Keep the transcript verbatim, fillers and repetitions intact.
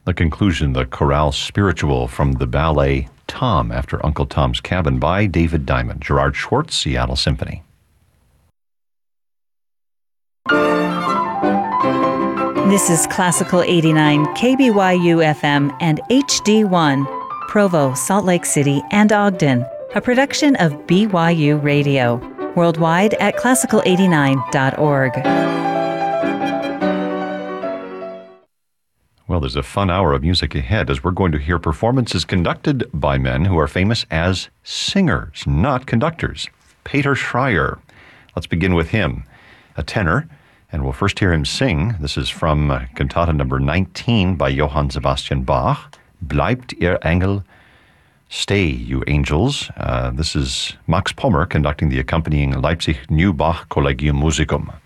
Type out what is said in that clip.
The conclusion, the chorale spiritual from the ballet Tom, after Uncle Tom's Cabin by David Diamond. Gerard Schwartz, Seattle Symphony. This is Classical eighty-nine, K B Y U F M and H D one, Provo, Salt Lake City, and Ogden, a production of B Y U Radio, worldwide at classical eighty-nine dot org. Well, there's a fun hour of music ahead as we're going to hear performances conducted by men who are famous as singers, not conductors. Peter Schreier. Let's begin with him, a tenor, and we'll first hear him sing. This is from uh, Cantata number nineteen by Johann Sebastian Bach, Bleibt ihr Engel, Stay, You Angels. Uh, this is Max Pommer conducting the accompanying Leipzig New Bach Collegium Musicum.